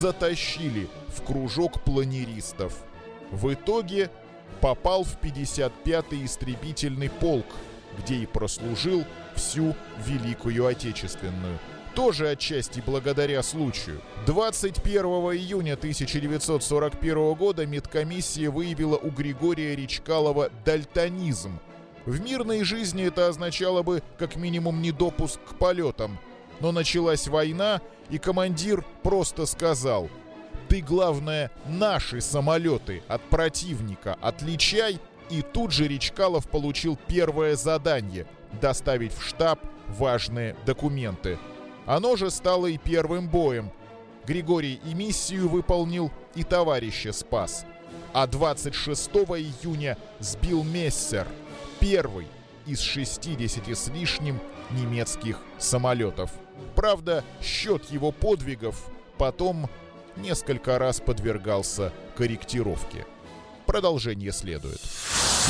затащили в кружок планеристов. В итоге попал в 55-й истребительный полк, где и прослужил всю Великую Отечественную. Тоже отчасти благодаря случаю. 21 июня 1941 года медкомиссия выявила у Григория Речкалова дальтонизм. В мирной жизни это означало бы как минимум недопуск к полетам. Но началась война, и командир просто сказал: «Ты, главное, наши самолеты от противника отличай». И тут же Речкалов получил первое задание – доставить в штаб важные документы. Оно же стало и первым боем. Григорий и миссию выполнил, и товарища спас. А 26 июня сбил Мессер, первый из 60 с лишним немецких самолетов. Правда, счет его подвигов потом несколько раз подвергался корректировке. Продолжение следует.